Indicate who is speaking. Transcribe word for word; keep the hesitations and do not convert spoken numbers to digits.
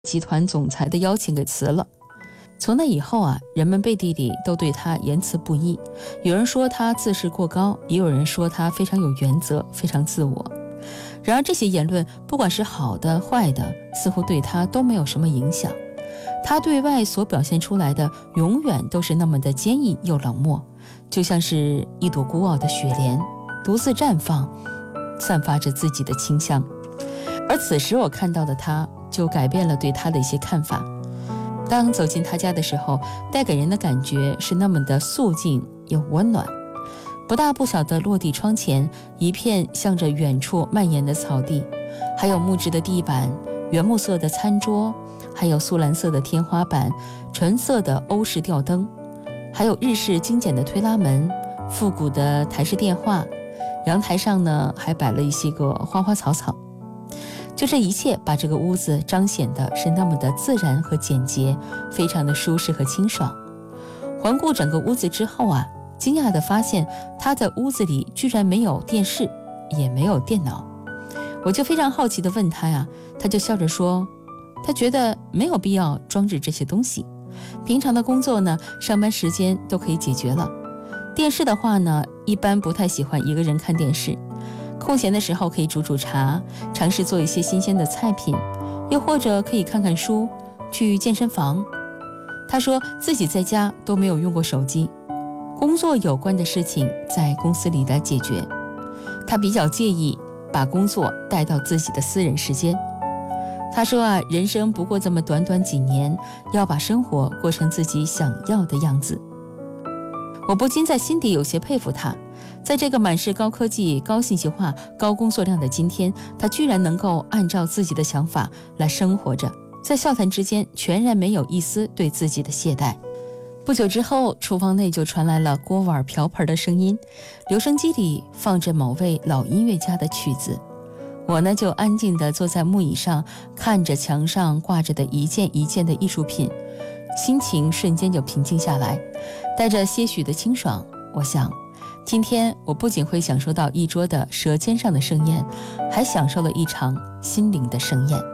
Speaker 1: 集团总裁的邀请给辞了。从那以后啊，人们背地里都对他言辞不一，有人说他自视过高，也有人说他非常有原则，非常自我。然而这些言论不管是好的坏的，似乎对他都没有什么影响。他对外所表现出来的永远都是那么的坚毅又冷漠，就像是一朵孤傲的雪莲，独自绽放，散发着自己的清香。而此时我看到的他，就改变了对他的一些看法。当走进他家的时候，带给人的感觉是那么的肃静又温暖。不大不小的落地窗前，一片向着远处蔓延的草地，还有木质的地板，原木色的餐桌，还有素蓝色的天花板，纯色的欧式吊灯，还有日式精简的推拉门，复古的台式电话。阳台上呢，还摆了一些个花花草草。就这一切把这个屋子彰显的是那么的自然和简洁，非常的舒适和清爽。环顾整个屋子之后啊，惊讶地发现他的屋子里居然没有电视，也没有电脑。我就非常好奇地问他呀，他就笑着说，他觉得没有必要装置这些东西，平常的工作呢，上班时间都可以解决了。电视的话呢，一般不太喜欢一个人看电视，空闲的时候可以煮煮茶，尝试做一些新鲜的菜品，又或者可以看看书，去健身房。他说自己在家都没有用过手机，工作有关的事情在公司里来解决。他比较介意把工作带到自己的私人时间。他说啊，人生不过这么短短几年，要把生活过成自己想要的样子。我不禁在心底有些佩服他，在这个满是高科技、高信息化、高工作量的今天，他居然能够按照自己的想法来生活着，在笑谈之间全然没有一丝对自己的懈怠。不久之后，厨房内就传来了锅碗瓢盆的声音，留声机里放着某位老音乐家的曲子。我呢就安静地坐在木椅上，看着墙上挂着的一件一件的艺术品，心情瞬间就平静下来，带着些许的清爽。我想今天我不仅会享受到一桌的舌尖上的盛宴，还享受了一场心灵的盛宴。